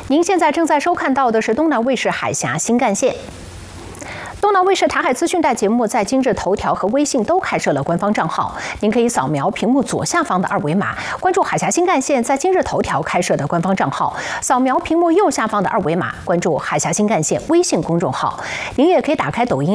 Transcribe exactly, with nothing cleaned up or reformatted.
您现在正在收看到的是东南卫视海峡新干线。东南卫视台海资讯带节目在今日头条和微信都开设了官方账号，您可以扫描屏幕左下方的二维码，关注海峡新干线在今日头条开设的官方账号；扫描屏幕右下方的二维码，关注海峡新干线微信公众号。您也可以打开抖音